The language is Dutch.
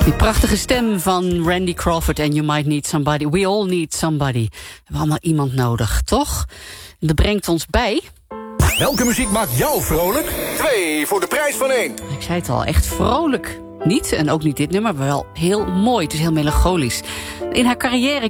Die prachtige stem van Randy Crawford en You Might Need Somebody. We all need somebody. We hebben allemaal iemand nodig, toch? En dat brengt ons bij... Welke muziek maakt jou vrolijk? 2 voor de prijs van 1. Ik zei het al, echt vrolijk. Niet, en ook niet dit nummer, maar wel heel mooi. Het is heel melancholisch. In haar carrière